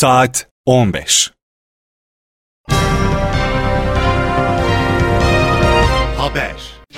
Saat 15. Haber.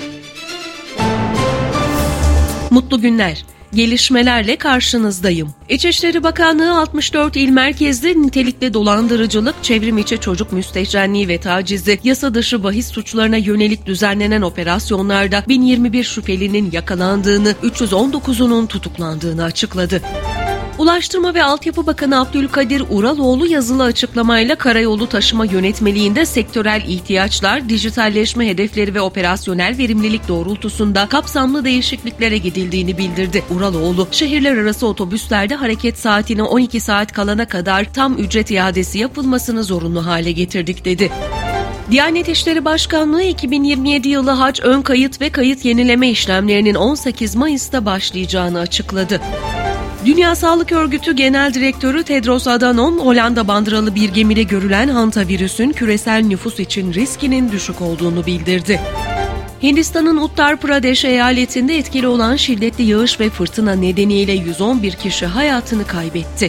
Mutlu günler. Gelişmelerle karşınızdayım. İçişleri Bakanlığı 64 il merkezli nitelikli dolandırıcılık, çevrimiçi çocuk müstehcenliği ve tacizi, yasa dışı bahis suçlarına yönelik düzenlenen operasyonlarda 1021 şüphelinin yakalandığını, 319'unun tutuklandığını açıkladı. Ulaştırma ve Altyapı Bakanı Abdülkadir Uraloğlu yazılı açıklamayla karayolu taşıma yönetmeliğinde sektörel ihtiyaçlar, dijitalleşme hedefleri ve operasyonel verimlilik doğrultusunda kapsamlı değişikliklere gidildiğini bildirdi. Uraloğlu, şehirler arası otobüslerde hareket saatine 12 saat kalana kadar tam ücret iadesi yapılmasını zorunlu hale getirdik dedi. Diyanet İşleri Başkanlığı 2027 yılı hac ön kayıt ve kayıt yenileme işlemlerinin 18 Mayıs'ta başlayacağını açıkladı. Dünya Sağlık Örgütü Genel Direktörü Tedros Adhanom, Hollanda bandıralı bir gemide görülen hantavirüsün küresel nüfus için riskinin düşük olduğunu bildirdi. Hindistan'ın Uttar Pradesh eyaletinde etkili olan şiddetli yağış ve fırtına nedeniyle 111 kişi hayatını kaybetti.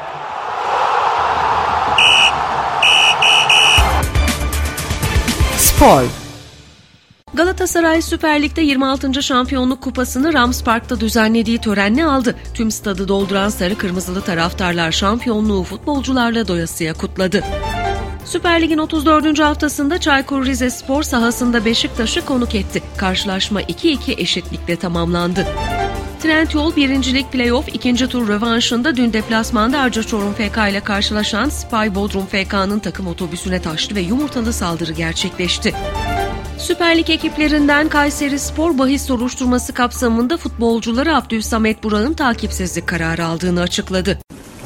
Spor. Galatasaray Süper Lig'de 26. Şampiyonluk Kupası'nı Rams Park'ta düzenlediği törenle aldı. Tüm stadı dolduran sarı kırmızılı taraftarlar şampiyonluğu futbolcularla doyasıya kutladı. Süper Lig'in 34. haftasında Çaykur Rizespor sahasında Beşiktaş'ı konuk etti. Karşılaşma 2-2 eşitlikle tamamlandı. Trendyol 1. Lig Playoff 2. tur rövanşında dün deplasmanda Arca Çorum FK ile karşılaşan Spy Bodrum FK'nın takım otobüsüne taşlı ve yumurtalı saldırı gerçekleşti. Süper Lig ekiplerinden Kayserispor bahis soruşturması kapsamında futbolcuları Abdülsamet Burak'ın takipsizlik kararı aldığını açıkladı.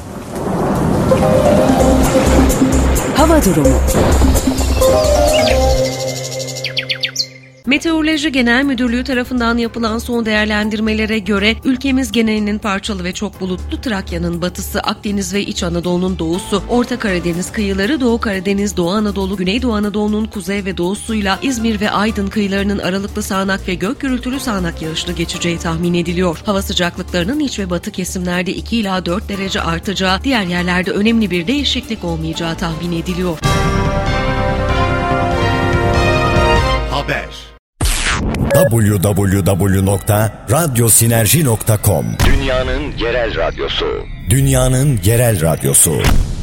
Hava durumu. Meteoroloji Genel Müdürlüğü tarafından yapılan son değerlendirmelere göre ülkemiz genelinin parçalı ve çok bulutlu, Trakya'nın batısı, Akdeniz ve İç Anadolu'nun doğusu, Orta Karadeniz kıyıları, Doğu Karadeniz, Doğu Anadolu, Güneydoğu Anadolu'nun kuzey ve doğusuyla İzmir ve Aydın kıyılarının aralıklı sağanak ve gök gürültülü sağanak yağışlı geçeceği tahmin ediliyor. Hava sıcaklıklarının iç ve batı kesimlerde 2 ila 4 derece artacağı, diğer yerlerde önemli bir değişiklik olmayacağı tahmin ediliyor. Haber. www.radyosinerji.com Dünyanın yerel radyosu. Dünyanın yerel radyosu.